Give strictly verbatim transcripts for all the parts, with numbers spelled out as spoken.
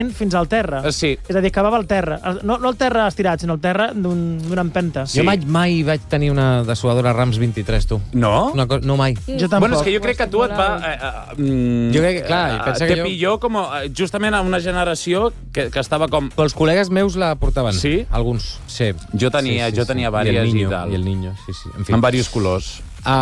fins al terra. Sí. És a dir, acabava al terra. No, no el terra estirat, sinó el terra d'una un, empenta. Sí. Jo mai, mai vaig tenir una dessuadora Rams vint-i-tres, tu. No? Una co... No, mai. Jo tampoc. Bueno, és que jo crec que tu et va... Eh, eh, mm, jo crec que, clar, eh, pensa te que jo... pilló com justament a una generació que, que estava com... Però els col·legues meus la portaven. Sí? Alguns, sí. Jo tenia, sí, sí, jo tenia sí. vàries I el i, niño, tal. I el niño, sí, sí. En fi. En diversos colors.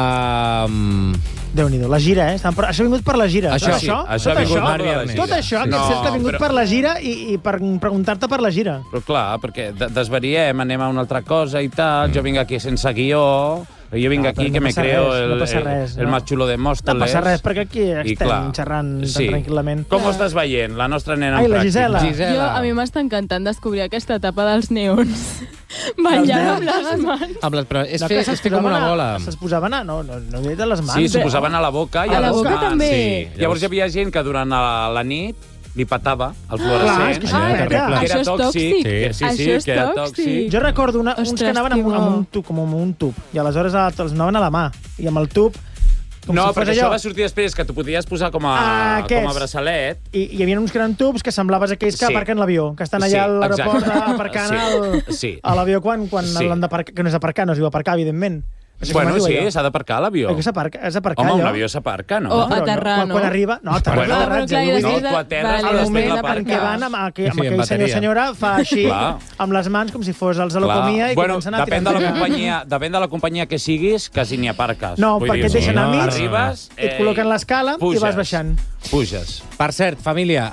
Um... Déu-n'hi-do, la gira, eh? Per... Això ha vingut per la gira. Això, tot sí, això, això tot ha vingut això, per la gira. tot això, aquest No, cercle ha vingut però- per la gira i, i per preguntar-te per la gira. Però clar, perquè de- desvariem, anem a una altra cosa i tal, jo vinc aquí sense guió, jo vinc No, aquí però que no me passa creo res, el, no passa el, res, el no. más xulo de Móstoles. No passa res, perquè aquí I estem clar, xerrant tan sí. tranquil·lament. Com ho estàs veient, la nostra nena Ai, en la pràctica? Gisela. Gisela. Jo, a mi m'està encantant descobrir aquesta etapa dels neons. Ballant amb les mans. Amb les, però és, No, fer, que és fer com una posaven a- bola. Es posaven a... No, no, no he dit a les mans. Sí, s'ho posaven a la boca i A a, la les boca mans. també. Sí. Llavors hi havia gent que durant la, la nit li patava el Clar, fluorescent. és que això Allò és era terrible. terrible. Que era Això és tòxic. tòxic. Sí, sí, sí, Això és que era tòxic. tòxic. Jo recordo una, uns Ostres, que anaven amb, que bo. amb, un tub, com amb un tub, i aleshores els anaven a la mà, i amb el tub... Com No, si fos perquè allò. això va sortir després, que tu podies posar com a, Ah, aquests. com a braçalet. I hi havia uns que eren tubs que semblaves aquells que Sí. aparquen l'avió, que estan Sí, allà a l'aeroport exacte. aparcant Sí, el, sí. a l'avió quan, quan Sí. l'han d'aparcar, que no és aparcar, no es diu aparcar, evidentment. No sé com Bueno, es diu sí, allò. s'ha d'aparcar l'avió. Eh, que s'aparca, és aparcar, Home, allò. un avió s'aparca, no? O Però aterrar, quan, no? Quan arriba... No, aterrar, Bueno, no, però clar, i vull dir, No, després tu aterres vale, i al després moment en l'aparques. què van amb, aquell, amb Sí, en aquell senyor bateria. senyora fa així, Clar. amb les mans com si fos els de la Clar. comia i bueno, comencen a depèn de la tirar- companyia, depèn de la companyia que siguis, quasi n'hi aparques. No, Vull perquè dir, et deixen no, a mig, Arribes, et col·loquen l'escala i puges. vas baixant. Puges. Per cert, família,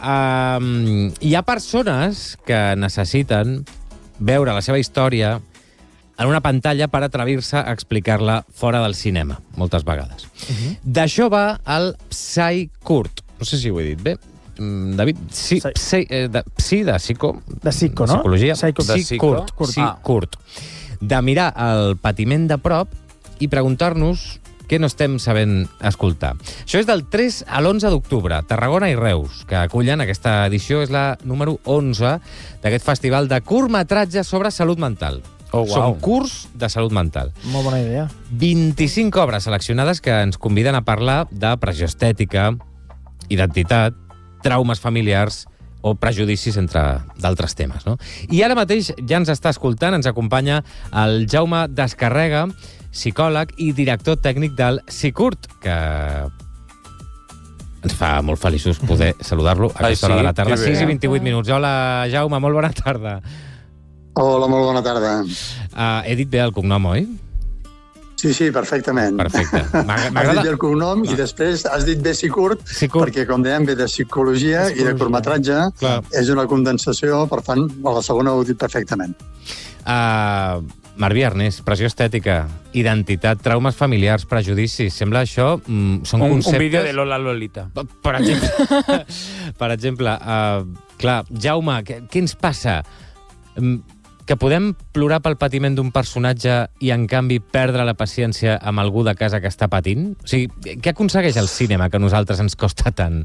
um, hi ha persones que necessiten veure la seva història en una pantalla per atrevir-se a explicar-la fora del cinema, moltes vegades. Uh -huh. D'això va el Psy-Curt. No sé si ho he dit bé. Mm, David, sí, Psy- psi, eh, de, psi de psico... De psico, de no? Psicologia. Psycho- De psico? Psy-Curt. Curt. Psy-Curt. De mirar el patiment de prop i preguntar-nos què no estem sabent escoltar. Això és del tres a l'onze d'octubre, Tarragona i Reus, que acullen aquesta edició, és la número onze d'aquest festival de curtmetratges sobre salut mental. Oh, uau. Són curts de salut mental. Molt bona idea. vint-i-cinc obres seleccionades que ens conviden a parlar de pressió estètica, identitat, traumes familiars o prejudicis, entre d'altres temes. No? I ara mateix ja ens està escoltant, ens acompanya el Jaume Descarrega, psicòleg i director tècnic del Psy-Curt, que ens fa molt feliços poder saludar-lo a Ai, aquesta hora sí? de la tarda. Que bé. sis i vint-i-vuit minuts. Hola, Jaume, molt bona tarda. Hola, molt bona tarda. Uh, he dit bé el cognom, oi? Sí, sí, perfectament. Perfecte. M'ag- Has M'agrada... dit bé el cognom i després has dit bé Psy-Curt, Psy-Curt. perquè, com dèiem, ve de psicologia, i de Psicologia. curtmetratge. Clar. És una condensació, per tant, a la segona ho he dit perfectament. Uh, Marví Arnés, pressió estètica, identitat, traumes familiars, prejudicis, sembla això... Mm, són Un, conceptes... un vídeo de Lola Lolita. Per per exemple, per exemple uh, clar, Jaume, què, què ens passa? Mm, que podem plorar pel patiment d'un personatge i, en canvi, perdre la paciència amb algú de casa que està patint? O sigui, què aconsegueix el cinema que a nosaltres ens costa tant?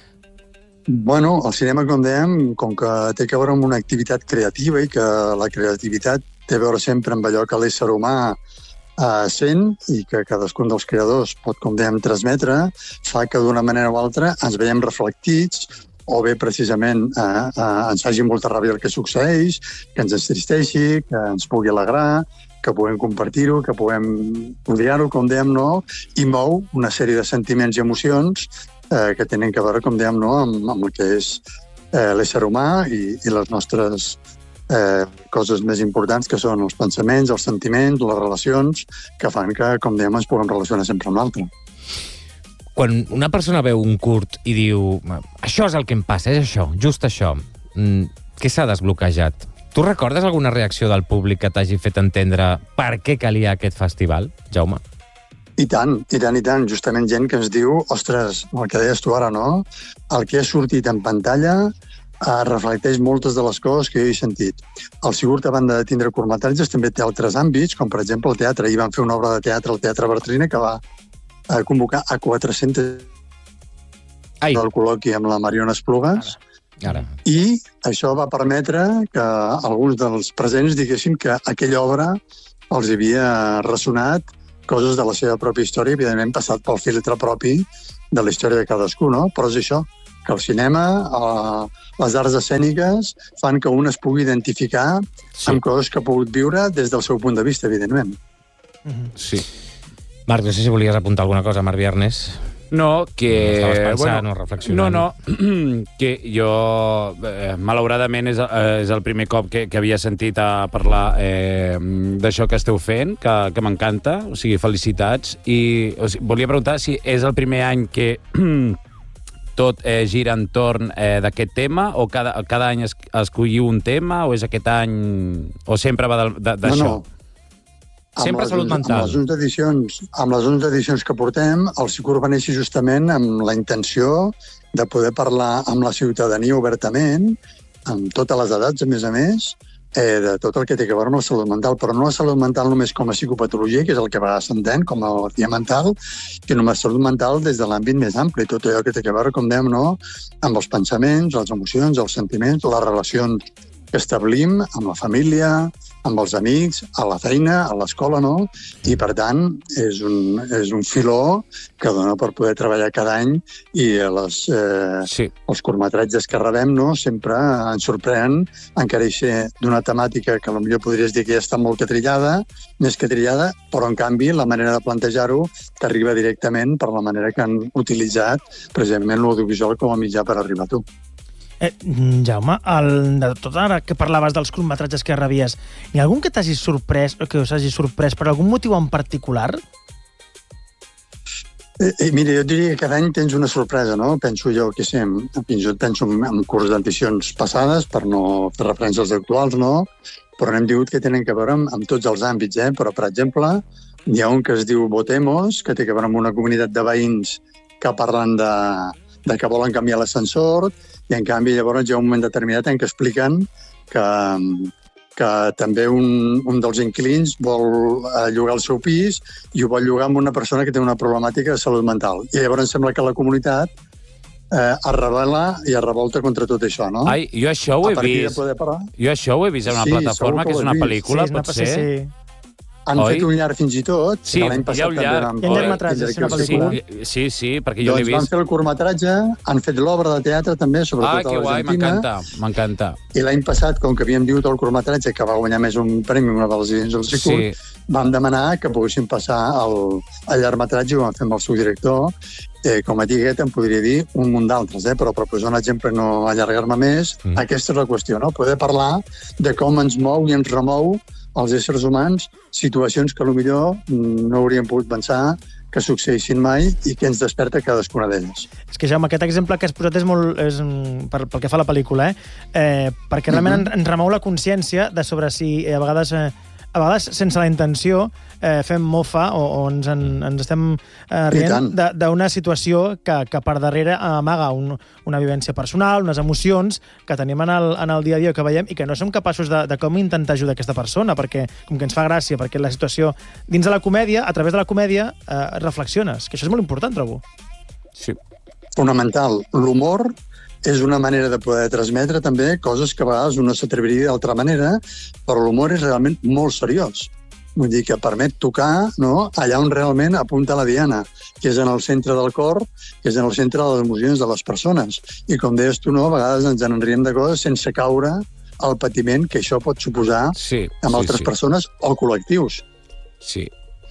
Bueno, el cinema, com dèiem, com que té a veure amb una activitat creativa i que la creativitat té a veure sempre amb allò que l'ésser humà eh, sent i que cadascun dels creadors pot, com dèiem, transmetre, fa que d'una manera o altra ens veiem reflectits o bé precisament eh, eh, ens faci molta ràbia el que succeeix, que ens entristeixi, que ens pugui alegrar, que puguem compartir-ho, que puguem odiar-ho, com dèiem, no? I mou una sèrie de sentiments i emocions eh, que tenen a veure, com dèiem, no? amb, amb el que és eh, l'ésser humà i, i les nostres eh, coses més importants, que són els pensaments, els sentiments, les relacions, que fan que, com dèiem, ens puguem relacionar sempre amb l'altre. Quan una persona veu un curt i diu això és el que em passa, és això, just això, mm, què s'ha desbloquejat? Tu recordes alguna reacció del públic que t'hagi fet entendre per què calia aquest festival, Jaume? I tant, i tant, i tant. Justament gent que ens diu, ostres, el que deies tu ara, no? El que ha sortit en pantalla eh, reflecteix moltes de les coses que jo he sentit. El Psy-Curt, a banda de tindre curtmetratges, també té altres àmbits, com per exemple el teatre. Ahir van fer una obra de teatre al Teatre Bartrina que va a convocar a quatre-centes Ai, del col·loqui amb la Mariona Esplugues, ara. i això va permetre que alguns dels presents diguessin que aquella obra els havia ressonat coses de la seva pròpia història, evidentment passat pel filtre propi de la història de cadascú, no? Però és això, que el cinema, eh, les arts escèniques, fan que un es pugui identificar sí. amb coses que ha pogut viure des del seu punt de vista, evidentment. Mm-hmm. Sí. Marc, no sé si volies apuntar alguna cosa, Marc Viernes. No, que... No estaves pensant bueno, o reflexionant. No, no, que jo, eh, malauradament, és, eh, és el primer cop que, que havia sentit a parlar eh, d'això que esteu fent, que, que m'encanta, o sigui, felicitats. I o sigui, volia preguntar si és el primer any que tot eh, gira entorn eh, d'aquest tema, o cada, cada any es, escolliu un tema, o és aquest any... o sempre va d'això? No, no. Sempre les, salut mental. Amb les onze edicions, amb les onze edicions que portem, el SICUR va néixer justament amb la intenció de poder parlar amb la ciutadania obertament, amb totes les edats, a més a més, eh, de tot el que té a veure amb la salut mental, però no la salut mental només com a psicopatologia, que és el que a vegades s'entén, com a malaltia mental, sinó la salut mental des de l'àmbit més ampli, tot allò que té a veure, com dèiem, no? amb els pensaments, les emocions, els sentiments, les relacions que establim amb la família, amb els amics, a la feina, a l'escola, no? I, per tant, és un, és un filó que dona per poder treballar cada any i les, eh, sí. els curtmetratges que rebem no? sempre ens sorprenen encara ser d'una temàtica que potser podries dir que ja està molt que trillada, més que trillada, però, en canvi, la manera de plantejar-ho t'arriba directament per la manera que han utilitzat precisament l'audiovisual com a mitjà per arribar a tu. Eh, Jaume, el, de tot ara que parlaves dels curtmetratges que rebies, n'hi ha algun que t'hagi sorprès o que us hagi sorprès per algun motiu en particular? Eh, eh, mira, jo diria que cada any tens una sorpresa, no? Penso jo, que sé, fins i tot penso en, en curs d'edicions passades, per no fer referència als actuals, no? Però n'hem dit que tenen que veure amb, amb tots els àmbits, eh? Però, per exemple, hi ha un que es diu Votemos, que té que veure amb una comunitat de veïns que parlen de, de que volen canviar l'ascensor, i en canvi llavors hi ha un moment determinat en què expliquen que, que també un, un dels inquilins vol llogar el seu pis i ho vol llogar amb una persona que té una problemàtica de salut mental. I llavors sembla que la comunitat eh, es rebel·la i es revolta contra tot això, no? Ai, jo això ho he vist. Jo això ho he vist en una sí, plataforma que és una pel·lícula, sí, pot ser? Sí. Han Oi? fet un llarg fins i tot. Sí, l'any passat hi ha un llarg. Hi ha llargmetratges, una pel·lícula. Sí, sí, sí, perquè jo doncs l'he vist. van fer el curtmetratge, han fet l'obra de teatre també, sobretot ah, que a guai, l'Argentina. m'encanta, m'encanta. I l'any passat, com que havíem dit el curtmetratge, que va guanyar més un premi, una de les edicions del SICUR, sí. vam demanar que poguessin passar al, al llargmetratge, ho vam fer amb el seu director. Eh, com a etiqueta em podria dir un munt d'altres, eh? Però per posar un exemple i no allargar-me més, mm. aquesta és la qüestió, no? Poder parlar de com ens mou i ens remou els éssers humans situacions que potser no hauríem pogut pensar que succeïssin mai i que ens desperta cadascuna d'elles. És que, Jaume, aquest exemple que has posat és molt... És, per, pel que fa a la pel·lícula, eh? eh perquè realment mm-hmm. ens remou la consciència de sobre si eh, a vegades... Eh, a vegades, sense la intenció, eh, fem mofa o, o ens, en, ens estem eh, rient d'una situació que, que per darrere amaga un, una vivència personal, unes emocions que tenim en el, en el dia a dia que veiem i que no som capaços de, de com intentar ajudar aquesta persona, perquè com que ens fa gràcia, perquè la situació dins de la comèdia, a través de la comèdia, eh, reflexiones, que això és molt important, trobo. Sí. Fonamental. L'humor és una manera de poder transmetre també coses que a vegades no s'atreviria d'altra manera, però l'humor és realment molt seriós. Vull dir que permet tocar no, allà on realment apunta la diana, que és en el centre del cor, que és en el centre de les emocions de les persones. I com deies tu, no, a vegades ens en enriem de coses sense caure al patiment que això pot suposar sí, amb sí, altres sí. persones o col·lectius. Sí.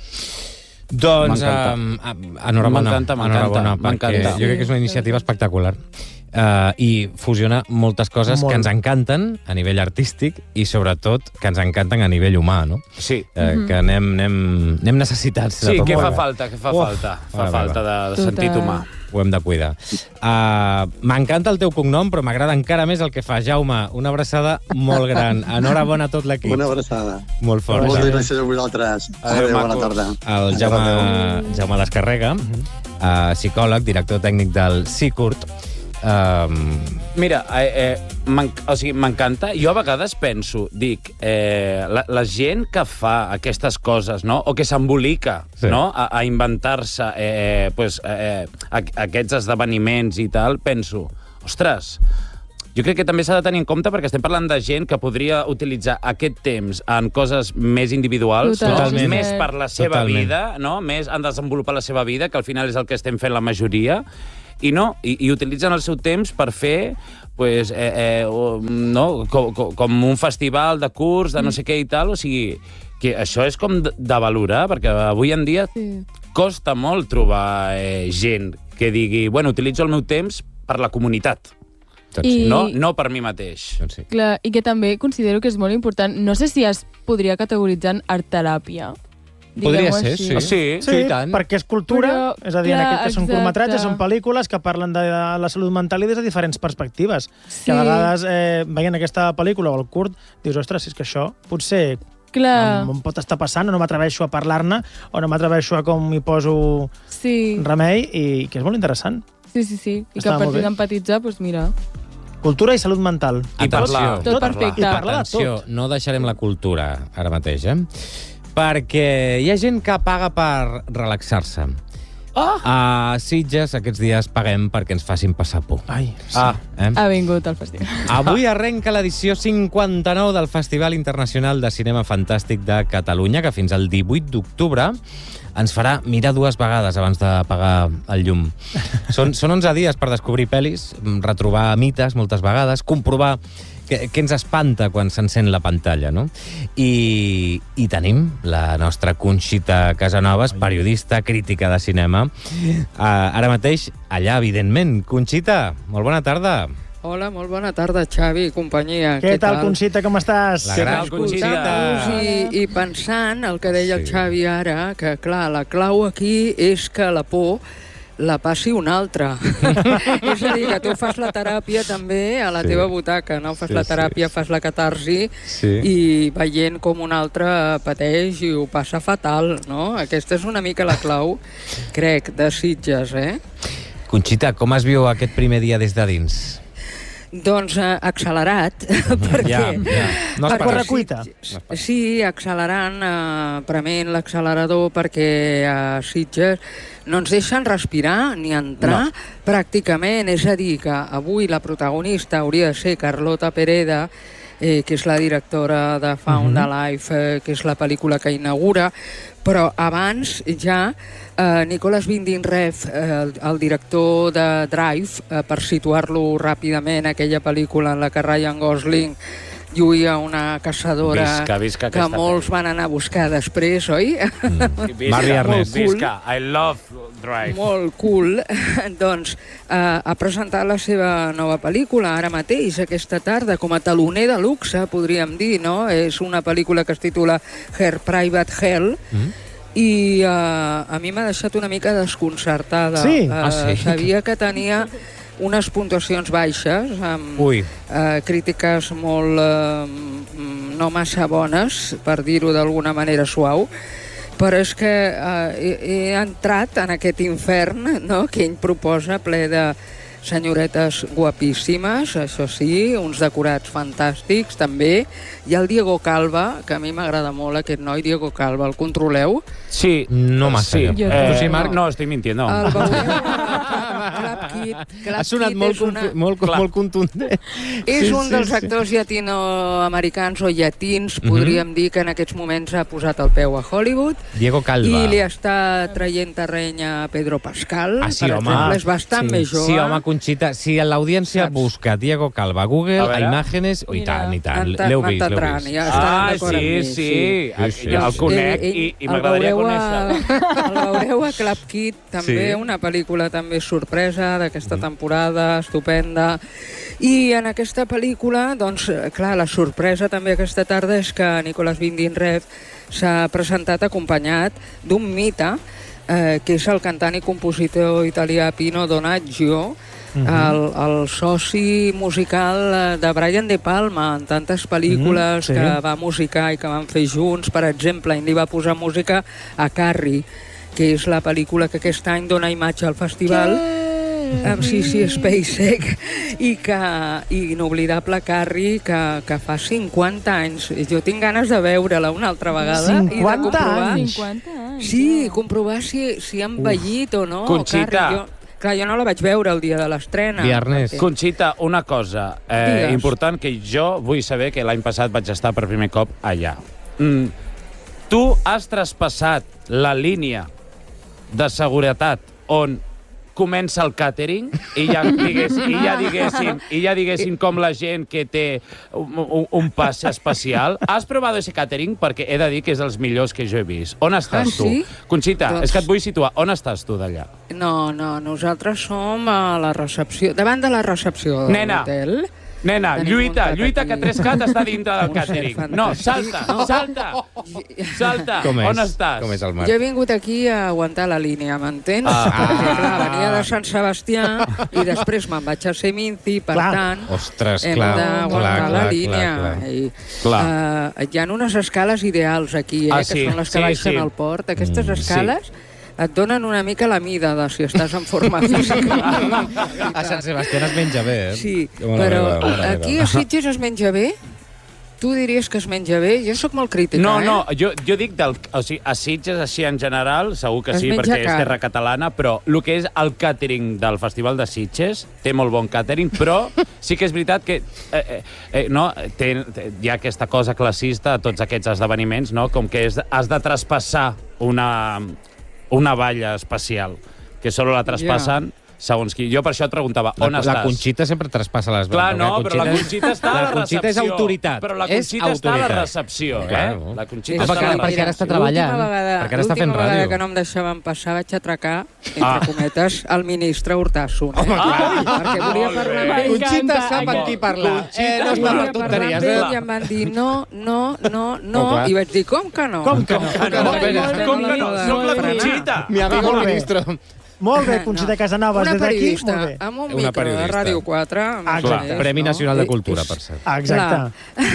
Doncs, um, enhorabona, m'encanta, enhorabona, perquè jo crec que és una iniciativa espectacular. Uh, i fusiona moltes coses Molt. que ens encanten a nivell artístic i sobretot que ens encanten a nivell humà, no? Sí. Uh, mm-hmm. Que anem, anem, anem necessitats de sí, tot. Sí, què fa falta, què fa Uf, falta? Fa va, falta va. de, de sentit humà. Ho hem de cuidar. Uh, M'encanta el teu cognom, però m'agrada encara més el que fa. Jaume, una abraçada molt gran. Enhorabona a tot l'equip. Una abraçada. Molt fort. Moltes gràcies a vosaltres. Adéu, Adéu, bona tarda. El Jaume, Jaume Descarrega, uh, psicòleg, director tècnic del SICURT. Um... Mira, eh, eh, o sigui, m'encanta. Jo a vegades penso, dic, eh, la, la gent que fa aquestes coses, no? O que s'embolica sí. no? a, a inventar-se eh, pues, eh, a, aquests esdeveniments i tal, penso, ostres, jo crec que també s'ha de tenir en compte perquè estem parlant de gent que podria utilitzar aquest temps en coses més individuals, Totalment. no? més per la seva Totalment. vida, no? Més en desenvolupar la seva vida, que al final és el que estem fent la majoria. I no, i, i utilitzen el seu temps per fer pues, eh, eh, no, com, com un festival de curs, de no sé què i tal, o sigui, que això és com de, de valorar, perquè avui en dia sí. costa molt trobar eh, gent que digui, bueno, utilitzo el meu temps per la comunitat. I... No, no per mi mateix. Sí. Clar, i que també considero que és molt important, no sé si es podria categoritzar en art-teràpia. Podria ser, sí. Sí, sí, sí tant. Perquè és cultura, però, és a dir, clar, en aquest, són curtmetratges, són pel·lícules que parlen de la salut mental i des de diferents perspectives. Sí. Que a vegades, eh, veient aquesta pel·lícula o el curt, dius, ostres, si és que això potser clar. Em, em pot estar passant, o no m'atreveixo a parlar-ne, o no m'atreveixo a com m'hi poso sí. remei, i que és molt interessant. Sí, sí, sí. I Està que a partir d'empatitzar, doncs mira... Cultura i salut mental. I parlar. Tot perfecte. I parlar de Atenció, tot. no deixarem la cultura ara mateix, eh? Perquè hi ha gent que paga per relaxar-se. Oh! A Sitges aquests dies paguem perquè ens facin passar por. Ai, sí. Ah, eh? Ha vingut al festival. Avui arrenca l'edició cinquanta-nou del Festival Internacional de Cinema Fantàstic de Catalunya, que fins al divuit d'octubre ens farà mirar dues vegades abans de pagar el llum. Són, són onze dies per descobrir pel·lis, retrobar mites moltes vegades, comprovar què, què ens espanta quan s'encén la pantalla, no? I, i tenim la nostra Conxita Casanovas, periodista, crítica de cinema. Uh, ara mateix, allà, evidentment. Conxita, molt bona tarda. Hola, molt bona tarda, Xavi i companyia. Què, Què tal, tal, Conxita, com estàs? La gran Conxita. I, I pensant el que deia sí. el Xavi ara, que clar, la clau aquí és que la por la passi un altre. És a dir, que tu fas la teràpia també a la sí. teva butaca, no? Fas sí, la teràpia, sí. fas la catarsi sí. i veient com un altre pateix i ho passa fatal, no? Aquesta és una mica la clau, crec, de Sitges, eh? Conxita, com es viu aquest primer dia des de dins? Doncs eh, accelerat, perquè... Ja, ja. No es corre cuita. Sí, accelerant, eh, prement l'accelerador, perquè a Sitges no ens deixen respirar ni entrar no. pràcticament. És a dir, que avui la protagonista hauria de ser Carlota Pereda, eh, que és la directora de Found uh-huh. Alive, eh, que és la pel·lícula que inaugura, però abans ja eh, Nicolas Winding Refn, eh, el, el director de Drive, eh, per situar-lo ràpidament, aquella pel·lícula en la que Ryan Gosling lluïa una caçadora visca, visca que molts van anar a buscar després, oi? Mm. Visca, Ernest. Cool. Visca, I love Drive. Molt cool. Doncs eh, ha presentat la seva nova pel·lícula ara mateix, aquesta tarda, com a taloner de luxe, podríem dir, no? És una pel·lícula que es titula Her Private Hell, mm. i eh, a mi m'ha deixat una mica desconcertada. Sí? Eh, Ah, sí? Sabia que tenia unes puntuacions baixes, amb Ui. eh, crítiques molt eh, no massa bones, per dir-ho d'alguna manera suau, però és que eh, he, he entrat en aquest infern, no?, que ell proposa, ple de senyoretes guapíssimes, això sí, uns decorats fantàstics, també. Hi ha el Diego Calva, que a mi m'agrada molt, aquest noi, Diego Calva, el controleu? Sí. No massa. Sí. Jo. Eh, Tu sí, Marc? No, estic mintiendo. El veureu... Club Kid. Club Ha sonat Kid molt, és una... molt, molt contundent. És Sí, un sí, dels sí. actors llatinoamericans o llatins, podríem dir, que en aquests moments ha posat el peu a Hollywood. Diego Calva. I li està traient terreny a Pedro Pascal, Ah, sí, per home. exemple, és bastant Sí. més jove. Sí, home, Conxita, si l'audiència Saps? busca Diego Calva a Google, A a, veure. imágenes, oh, i Mira, tant, i tant, Enta- l'heu vist, l'heu m'entendran, vist. ja estan Ah, d'acord amb sí, mi, sí. Sí, sí. Jo el conec Ell- ell- i, i el m'agradaria veureu a- conèixer. El veureu a Club Kid, també, Sí. una pel·lícula també sorpresa d'aquesta temporada, estupenda. I en aquesta pel·lícula, doncs, clar, la sorpresa també aquesta tarda és que Nicolas Winding Refn s'ha presentat acompanyat d'un mite, eh, que és el cantant i compositor italià Pino Donaggio, Mhm. el, el soci musical de Brian De Palma en tantes pel·lícules Mhm, sí. que va musicar i que van fer junts. Per exemple, ell li va posar música a Carrie, que és la pel·lícula que aquest any dona imatge al festival, amb Sissy Spacek, i que i inoblidable Carrie, que, que fa cinquanta anys. Jo tinc ganes de veure-la una altra vegada. i de cinquanta comprovar, anys? cinquanta anys. Sí, comprovar si, si ha envellit o no. Conxita. Carrie. Jo, clar, jo no la vaig veure el dia de l'estrena. Viernes. perquè- Conxita, una cosa eh, Digues. important que jo vull saber, que l'any passat vaig estar per primer cop allà. Mm, tu has traspassat la línia de seguretat on comença el càtering i ja, digués, i ja diguessin i ja diguessin com la gent que té un, un, un passe especial. Has provat ese càtering? Perquè he de dir que és dels millors que jo he vist. On estàs Ah, tu? sí? Conxita, Doncs- és que et vull situar. On estàs tu d'allà? No, no, nosaltres som a la recepció, davant de la recepció de Nena. l'hotel. Nena, Tenim lluita, muntat lluita, que aquí tres cat està dintre del un cert càtering. fantàstic. No, salta, No. salta, salta. Com és? On estàs? Com és el Marc? Jo he vingut aquí a aguantar la línia, m'entens? Ah. Perquè, clar, venia de Sant Sebastià i després me'n vaig a Seminci, per Clar. tant, Ostres, hem clar, d'aguantar clar, la clar, línia. clar, clar. I, Clar. Uh, hi ha unes escales ideals aquí, eh, Ah, que sí, són les que sí, baixen sí. al port. Aquestes Mm, escales et donen una mica la mida de si estàs en forma física. A Sant Sebastià es menja bé, eh? Sí, Mare però meva, mare meva. aquí a Sitges es menja bé? Tu diries que es menja bé? Jo sóc molt crítica, No, eh? no, jo, jo dic del, o sigui, a Sitges, així en general, segur que Es sí, menja perquè és car. terra catalana, però el que és el càtering del Festival de Sitges té molt bon càtering, però sí que és veritat que eh, eh, eh, no, té, té, hi ha aquesta cosa classista a tots aquests esdeveniments, no? Com que és, has de traspassar una, una valla especial, que solo la traspassen segons qui. Jo per això et preguntava, on la, estàs? La Conxita sempre traspassa les... Clar, no, perquè però la Conxita està a la La Conxita és recepció. autoritat. Però la És Conxita està a la autoritat. recepció, eh? Claro. La Conxita Ah, està a perquè- la perquè ara recepció. està treballant. L'última vegada, Perquè ara està fent l'última vegada ràdio. que no em deixaven passar vaig atracar, entre Ah. cometes, el ministre Hurtasun. Eh? Home, clar. Perquè volia Molt parlar bé. amb ell. Conxita M'encanta sap amb aquest- qui parlar. Conxita Eh, no està Volia per parlar tonteries, amb ell eh? i em van dir no, no, no, Oh, no, clar. i vaig dir, com que no? Com que no? Com que no? Espera. Com que no? Soc la Frenar. Conxita. Mi amigo Molt el bé. ministro. Molt bé, Conxita Casanovas, Una des d'aquí, periodista molt bé. amb un Una micro de periodista. Ràdio quatre. a més Ah, a clar. més, Premi no? Nacional de I- Cultura, i- per cert. Ah, exacte.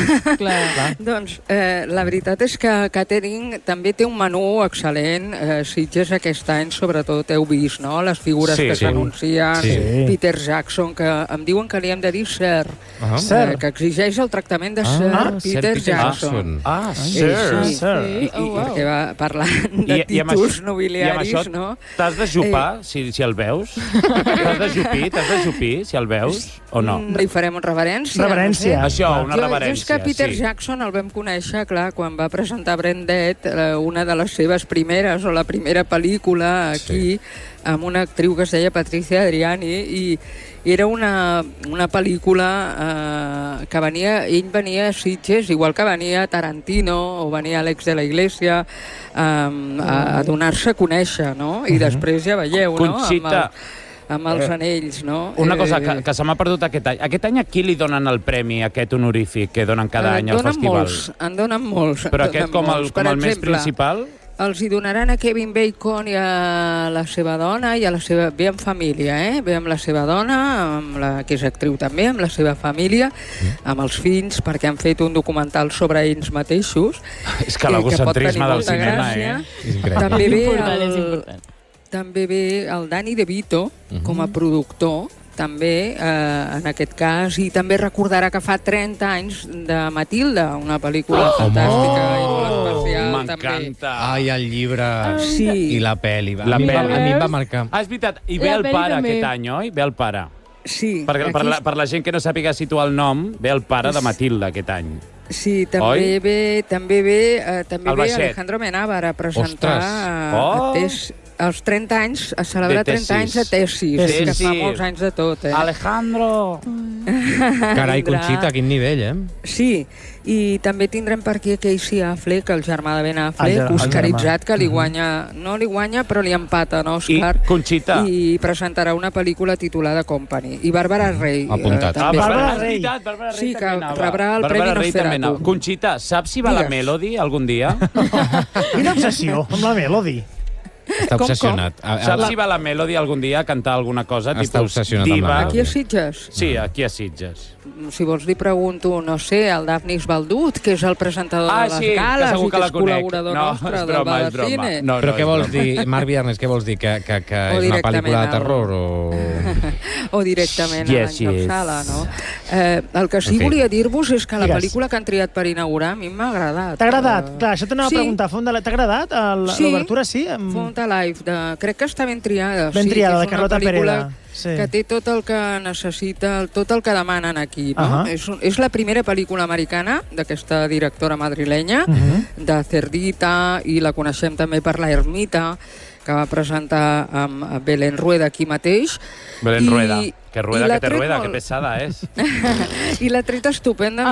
Clar. Doncs eh, la veritat és que Catering també té un menú excel·lent. Eh, Sitges aquest any, sobretot, heu vist, no?, les figures Sí, que sí. s'anuncien. Sí. Peter Jackson, que em diuen que li hem de dir Sir, Ah. Sir. eh, que exigeix el tractament de Sir Ah, Peter, Sir Peter Jackson. Jackson. Ah, Sí, sir. sí. Sir. I, i, Oh, wow. perquè va parlant de I, i amb títols això- nobiliaris, i amb això no? t'has de jupar, si, si el veus? T'has de jupir, t'has de jupir, si el veus, o no? Mm, Li farem reverència. Reverència. No sé. Això, una jo, reverència, jo és que Peter sí. Jackson el vam conèixer, clar, quan va presentar Brandet, eh, una de les seves primeres, o la primera pel·lícula aquí, sí. amb una actriu que es deia Patricia Adriani, i era una, una pel·lícula eh, que venia, ell venia a Sitges, igual que venia Tarantino o venia Alex de la Iglesia, eh, a, a donar-se a conèixer, no? I després ja veieu, no? Conxita, amb, el, amb els anells, no? una cosa que, Eh, que se m'ha perdut aquest any. Aquest any a qui li donen el premi, aquest honorífic que donen cada Eh, any al donen festival? Molts, en donen molts. en Però donen aquest com el, molts. com Per el més exemple, principal? Els hi donaran a Kevin Bacon i a la seva dona, i a la seva... Ve amb família, eh? Ve amb la seva dona, amb la... que és actriu també, amb la seva família, amb els fills, perquè han fet un documental sobre ells mateixos. És que i l'egocentrisme pot tenir del molta cinema, gràcia. eh? És increïble. També És ve important, és el, important. també ve el Danny DeVito com a productor, també, eh, en aquest cas, i també recordarà que fa trenta anys de Matilda, una pel·lícula Oh, fantàstica home. i molt especial, també. M'encanta. Ai, el llibre Sí. i la pel·li. La a, mi, em va- pel·li. a mi em va marcar. Ah, és veritat. I ve La el peli pare també. aquest any, oi? Ve el pare. Sí, Per, per, aquí la, per la gent que no sàpiga situar el nom, ve el pare de Matilda aquest any. Sí, també Oi? ve, també ve, eh, també El ve baixet. Alejandro Menábar a presentar Ostres. eh, Oh. a tes, els trenta anys, a celebrar De trenta anys de tesis. tesis, Tesis. que fa molts anys de tot, eh? Alejandro! Carai, Vindrà. Conxita, quin nivell, eh? Sí, i també tindrem per aquí Casey Affleck, el germà de Ben El Affleck, germà. oscaritzat, que li guanya, no li guanya, però li empata en Òscar. I, Conxita. I presentarà una pel·lícula titulada Company. I Bàrbara Rey. Apuntat. eh, Ah, també. Bàrbara Bàrbara Rey. Rey. Bàrbara Rey Sí, també que anava. rebrà el Bàrbara Premi Rey també Nosferatu. anava. Conxita, saps si va la Digues. Melody algun dia? Quina obsessió amb la Melody. Està Com, obsessionat. A- a- Saps si va la Melody algun dia a cantar alguna cosa? Està tipus obsessionat amb la diva? Melody. Aquí a Sitges? Sí, aquí a Sitges. Si vols li pregunto, no sé, al Dafnis Baldut, que és el presentador Ah, de les sí, que gales segur i que que la és conec. col·laborador No, nostre és del broma, és Badacine. broma. No, Però no, què és vols broma. dir, Marc Viernes, què vols dir? Que, que, que O és una directament pel·lícula de al- terror o... O directament Yes, a l'Àngel yes. Sala, no? Eh, el que sí En fi. volia dir-vos és que la Digues. pel·lícula que han triat per inaugurar a mi m'ha agradat. T'ha agradat? Eh, Clar, això t'anava sí. a preguntar. Font de la- T'ha agradat el- Sí. l'obertura? Sí? Amb- Font Alive, de... crec que està ben triada. Ben sí, triada, que de és una Carlota pel·lícula Pereda. Sí. que té tot el que necessita, tot el que demanen aquí. No? Ahà. és, un- és la primera pel·lícula americana d'aquesta directora madrilenya, Mhm. de Cerdita, i la coneixem també per La Ermita, que va presentar amb Belén Rueda aquí mateix. Belén I, Rueda. Que rueda, que te rueda, molt... que pesada és. I l'ha tret estupendament